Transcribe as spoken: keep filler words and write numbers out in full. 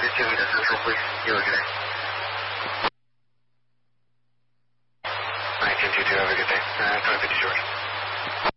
经理的Central, please. You okay? nine ten two two, have a good day. Uh, twenty fifty George.